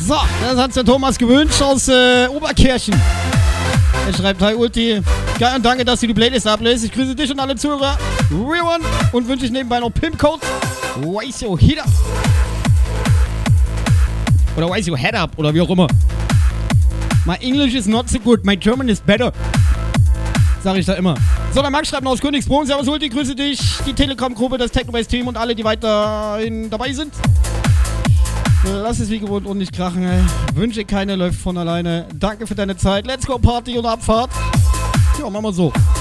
So, das hat der Thomas gewünscht aus Oberkirchen. Er schreibt, hi Ulti, geil und danke, dass du die Playlist ablässt. Ich grüße dich und alle Zuhörer. Real One. Und wünsche ich nebenbei noch Pimpcode. Wise your head up. Oder wise your head up. Oder wie auch immer. My English is not so good. My German is better. Sag ich da immer. So, der Max schreibt noch aus Königsbrunn. Servus Ulti, grüße dich. Die Telegram-Gruppe, das Technobase-Team und alle, die weiterhin dabei sind. Lass es wie gewohnt und nicht krachen, ey. Wünsche keine läuft von alleine. Danke für deine Zeit. Let's go Party und Abfahrt. Ja, machen wir so.